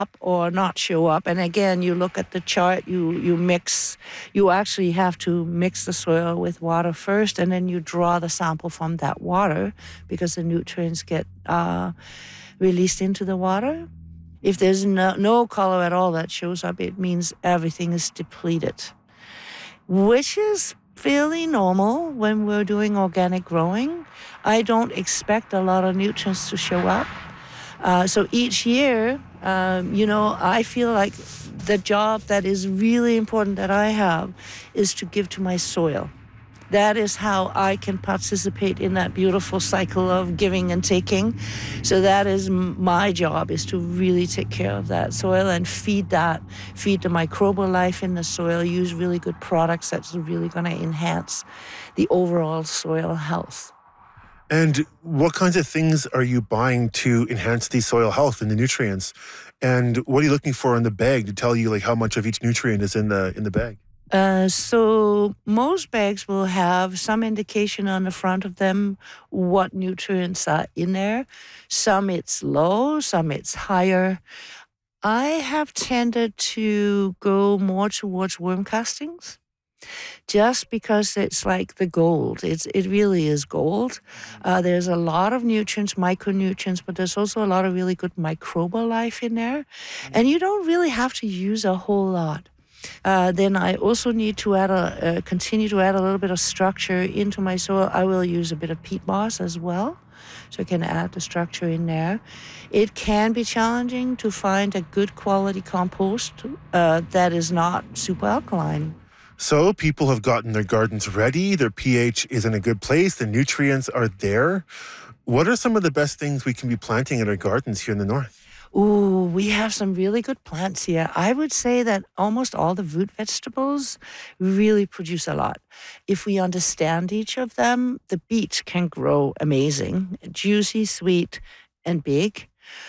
up or not show up. And again, you look at the chart, you actually have to mix the soil with water first, and then you draw the sample from that water because the nutrients get released into the water. If there's no color at all that shows up, it means everything is depleted, which is fairly normal when we're doing organic growing. I don't expect a lot of nutrients to show up. So each year, I feel like the job that is really important that I have is to give to my soil. That is how I can participate in that beautiful cycle of giving and taking. So that is my job, is to really take care of that soil and feed the microbial life in the soil, use really good products that's really going to enhance the overall soil health. And what kinds of things are you buying to enhance the soil health and the nutrients? And what are you looking for in the bag to tell you like how much of each nutrient is in the bag? So most bags will have some indication on the front of them what nutrients are in there. Some it's low, some it's higher. I have tended to go more towards worm castings, just because it's like the gold. It really is gold. There's a lot of nutrients, micronutrients, but there's also a lot of really good microbial life in there. And you don't really have to use a whole lot. Then I also need to continue to add a little bit of structure into my soil. I will use a bit of peat moss as well, so I can add the structure in there. It can be challenging to find a good quality compost that is not super alkaline. So people have gotten their gardens ready, their pH is in a good place, the nutrients are there. What are some of the best things we can be planting in our gardens here in the north? Ooh, we have some really good plants here. I would say that almost all the root vegetables really produce a lot. If we understand each of them, the beet can grow amazing, juicy, sweet, and big.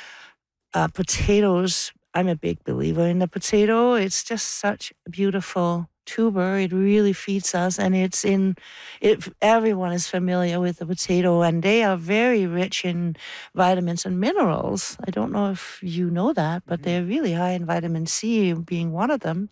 Potatoes, I'm a big believer in the potato. It's just such a beautiful tuber. It really feeds us, and everyone is familiar with the potato, and they are very rich in vitamins and minerals. I don't know if you know that, but they're really high in vitamin C, being one of them.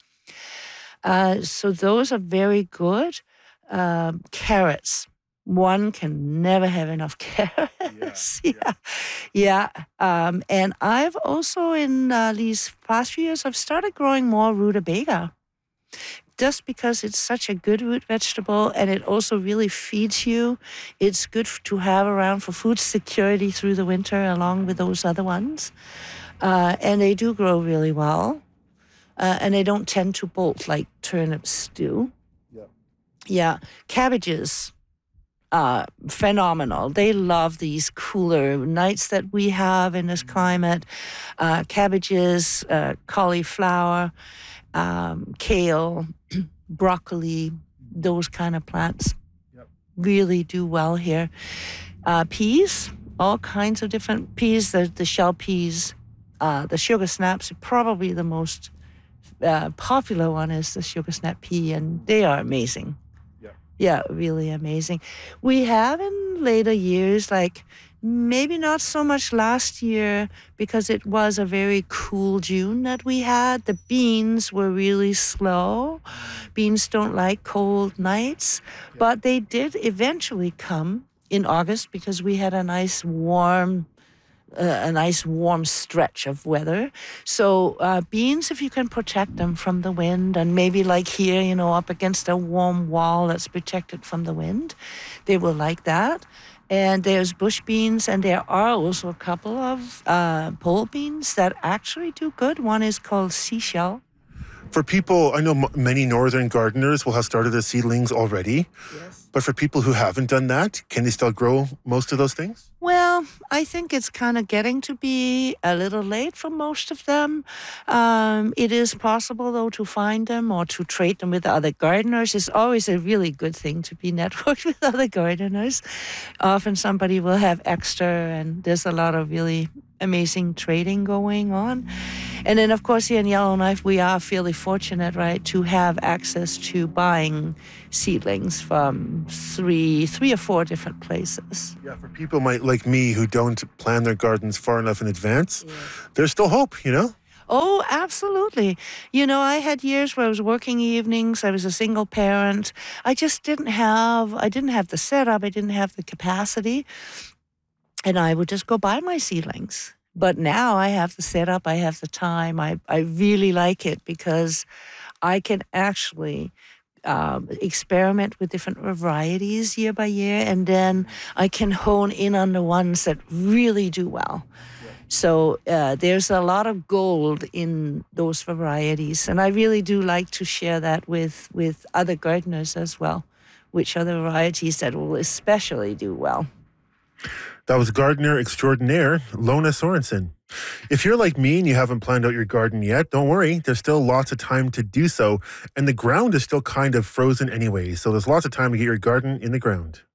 So those are very good. Carrots. One can never have enough carrots. Yeah. And I've also, in these past few years, I've started growing more rutabaga, just because it's such a good root vegetable and it also really feeds you. It's good to have around for food security through the winter along with those other ones. And they do grow really well. And they don't tend to bolt like turnips do. Yeah. Cabbages. Phenomenal. They love these cooler nights that we have in this climate. Cabbages, cauliflower, kale, broccoli, those kind of plants really do well here. Peas, all kinds of different peas. The shell peas, the sugar snaps, probably the most popular one is the sugar snap pea, and they are amazing. Yeah, really amazing. We have in later years, like maybe not so much last year because it was a very cool June that we had. The beans were really slow. Beans don't like cold nights, but they did eventually come in August because we had a nice warm stretch of weather. So beans, if you can protect them from the wind, and maybe like here, up against a warm wall that's protected from the wind, they will like that. And there's bush beans, and there are also a couple of pole beans that actually do good. One is called seashell. For people, I know many northern gardeners will have started their seedlings already. Yes. But for people who haven't done that, can they still grow most of those things? Well, I think it's kind of getting to be a little late for most of them. It is possible, though, to find them or to trade them with other gardeners. It's always a really good thing to be networked with other gardeners. Often somebody will have extra, and there's a lot of really amazing trading going on. And then, of course, here in Yellowknife, we are fairly fortunate, right, to have access to buying seedlings from three or four different places. Yeah, for people like me who don't plan their gardens far enough in advance, there's still hope, Oh, absolutely. You know, I had years where I was working evenings. I was a single parent. I didn't have the setup. I didn't have the capacity. And I would just go buy my seedlings. But now I have the setup. I have the time. I really like it because I can actually experiment with different varieties year by year, and then I can hone in on the ones that really do well. So there's a lot of gold in those varieties, and I really do like to share that with other gardeners as well, which are the varieties that will especially do well. That was gardener extraordinaire, Lona Sorensen. If you're like me and you haven't planned out your garden yet, don't worry. There's still lots of time to do so. And the ground is still kind of frozen anyway. So there's lots of time to get your garden in the ground.